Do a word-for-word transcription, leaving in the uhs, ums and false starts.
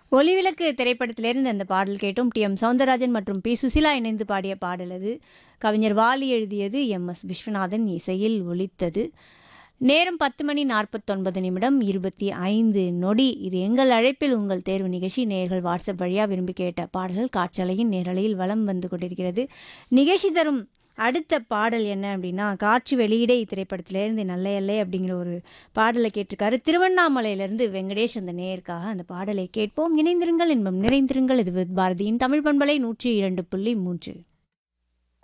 ஒளிவிளக்கு திரைப்படத்திலிருந்து அந்த பாடல் கேட்டோம். டி எம் சௌந்தரராஜன் மற்றும் பி சுசீலா இணைந்து பாடிய பாடல் அது. கவிஞர் வாலி எழுதியது, எம் எஸ் விஸ்வநாதன் இசையில் ஒலித்தது. நேரம் பத்து மணி நாற்பத்தொன்பது நிமிடம் இருபத்தி ஐந்து நொடி. இது எங்கள் அழைப்பில் உங்கள் தேர்வு நிகழ்ச்சி. நேயர்கள் வாட்ஸ்அப் வழியாக விரும்பி கேட்ட பாடல்கள் காற்றலையின் நேரலையில் வலம் வந்து கொண்டிருக்கிறது. நிகழ்ச்சி தரும் அடுத்த பாடல் என்ன அப்படின்னா, காட்சி வெளியிடை திரைப்படத்திலேருந்து நல்ல எல்லை அப்படிங்கிற ஒரு பாடலை கேட்டிருக்காரு. திருவண்ணாமலையிலேருந்து வெங்கடேஷ் அந்த நேயருக்காக அந்த பாடலை கேட்போம். இணைந்திருங்கள், இன்பம் நிறைந்திருங்கள். இது பாரதியின் தமிழ் பண்பலை நூற்றி இரண்டு புள்ளி மூன்று.